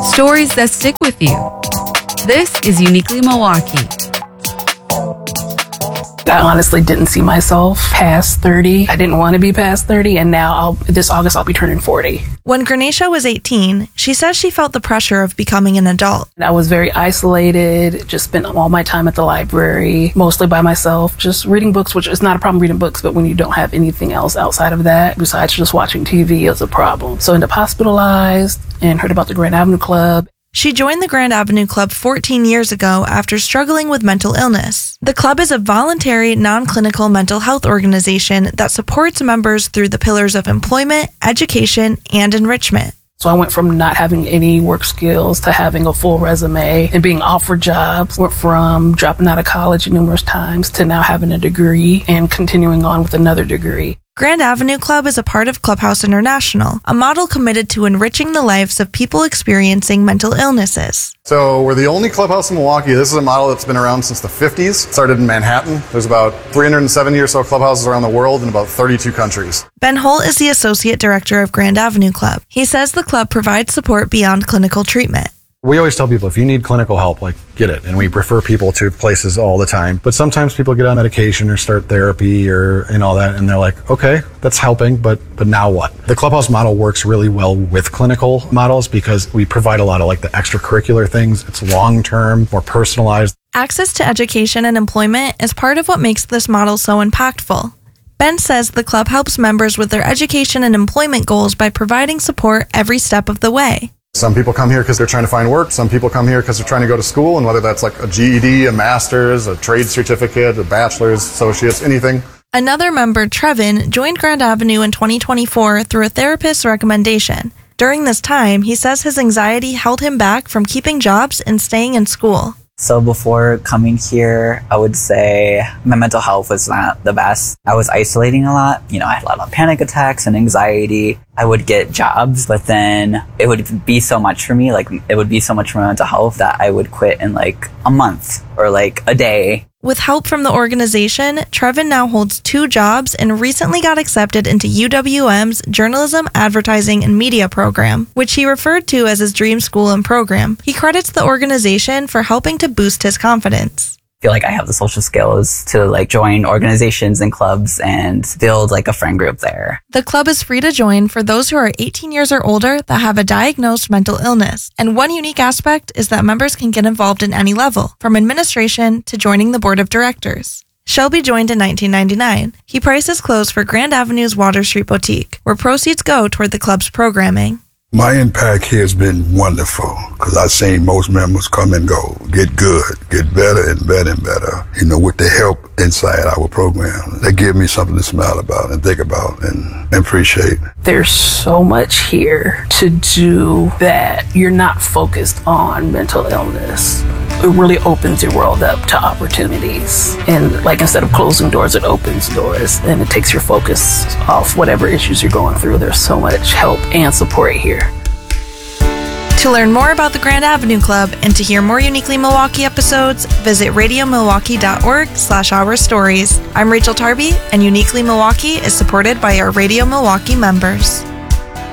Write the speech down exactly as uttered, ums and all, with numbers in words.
Stories that stick with you. This is Uniquely Milwaukee. I honestly didn't see myself past thirty. I didn't want to be past thirty, and now I'll, this August I'll be turning forty. When Granisha was eighteen, she says she felt the pressure of becoming an adult. I was very isolated, just spent all my time at the library, mostly by myself, just reading books, which is not a problem reading books, but when you don't have anything else outside of that, besides just watching T V, is a problem. So I ended up hospitalized and heard about the Grand Avenue Club. She joined the Grand Avenue Club fourteen years ago after struggling with mental illness. The club is a voluntary, non-clinical mental health organization that supports members through the pillars of employment, education, and enrichment. So I went from not having any work skills to having a full resume and being offered jobs. Went from dropping out of college numerous times to now having a degree and continuing on with another degree. Grand Avenue Club is a part of Clubhouse International, a model committed to enriching the lives of people experiencing mental illnesses. So we're the only clubhouse in Milwaukee. This is a model that's been around since the fifties. It started in Manhattan. There's about three hundred seventy or so clubhouses around the world in about thirty-two countries. Ben Holt is the Associate Director of Grand Avenue Club. He says the club provides support beyond clinical treatment. We always tell people if you need clinical help, like, get it. And we refer people to places all the time. But sometimes people get on medication or start therapy or and all that, and they're like, okay, that's helping, but but now what? The Clubhouse model works really well with clinical models because we provide a lot of like the extracurricular things. It's long-term, more personalized. Access to education and employment is part of what makes this model so impactful. Ben says the club helps members with their education and employment goals by providing support every step of the way. Some people come here because they're trying to find work. Some people come here because they're trying to go to school, and whether that's like a G E D, a master's, a trade certificate, a bachelor's, associate's, anything. Another member, Trevin, joined Grand Avenue in twenty twenty-four through a therapist's recommendation. During this time, he says his anxiety held him back from keeping jobs and staying in school. So before coming here, I would say my mental health was not the best. I was isolating a lot. You know, I had a lot of panic attacks and anxiety. I would get jobs, but then it would be so much for me. Like, it would be so much for my mental health that I would quit in like a month or like a day. With help from the organization, Trevin now holds two jobs and recently got accepted into U W M's Journalism, Advertising, and Media program, which he referred to as his dream school and program. He credits the organization for helping to boost his confidence. I feel like I have the social skills to like join organizations and clubs and build like a friend group there. The club is free to join for those who are eighteen years or older that have a diagnosed mental illness. And one unique aspect is that members can get involved in any level, from administration to joining the board of directors. Shelby joined in nineteen ninety-nine. He prices clothes for Grand Avenue's Water Street Boutique, where proceeds go toward the club's programming. My impact here has been wonderful because I've seen most members come and go, get good, get better and better and better, you know, with the help inside our program. They give me something to smile about and think about and appreciate. There's so much here to do that you're not focused on mental illness. It really opens your world up to opportunities. And like, instead of closing doors, it opens doors and it takes your focus off whatever issues you're going through. There's so much help and support here. To learn more about the Grand Avenue Club and to hear more Uniquely Milwaukee episodes, visit radiomilwaukee.org slash our stories. I'm Rachel Tarby, and Uniquely Milwaukee is supported by our Radio Milwaukee members.